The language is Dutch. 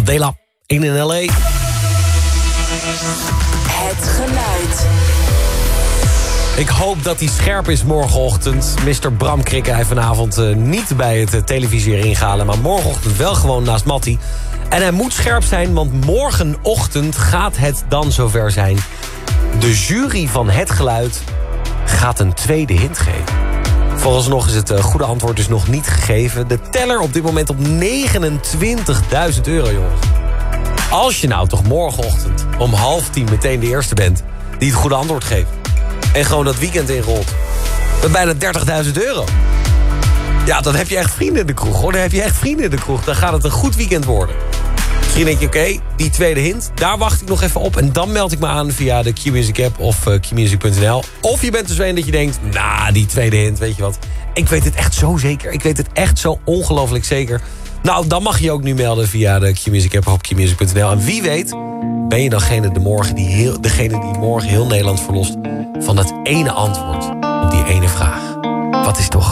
Adela, in L.A. Het geluid. Ik hoop dat hij scherp is morgenochtend. Mr. Bram Krikke hij vanavond niet bij het televisie erin halen, maar morgenochtend wel gewoon naast Mattie. En hij moet scherp zijn, want morgenochtend gaat het dan zover zijn. De jury van Het Geluid gaat een tweede hint geven. Vooralsnog is het goede antwoord dus nog niet gegeven. De teller op dit moment op €29.000, jongens. Als je nou toch morgenochtend om 9:30 meteen de eerste bent die het goede antwoord geeft. En gewoon dat weekend inrolt. Met bijna €30.000. Ja, dan heb je echt vrienden in de kroeg, hoor. Dan heb je echt vrienden in de kroeg. Dan gaat het een goed weekend worden. Misschien denk je, oké, die tweede hint, daar wacht ik nog even op. En dan meld ik me aan via de Q-Music app of qmusic.nl. Of je bent dus een dat je denkt, die tweede hint, weet je wat. Ik weet het echt zo zeker. Ik weet het echt zo ongelooflijk zeker. Nou, dan mag je ook nu melden via de Q-Music app of op qmusic.nl. En wie weet ben je degene die morgen heel Nederland verlost van dat ene antwoord op die ene vraag. Wat is toch